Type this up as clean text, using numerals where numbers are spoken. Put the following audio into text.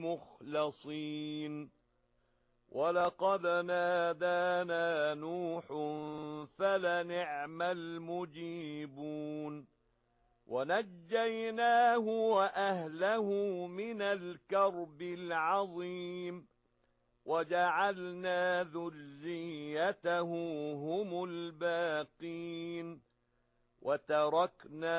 مخلصين ولقد نادانا نوح فلنعم المجيبون ونجيناه وأهله من الكرب العظيم وجعلنا ذريته هم الباقين وتركنا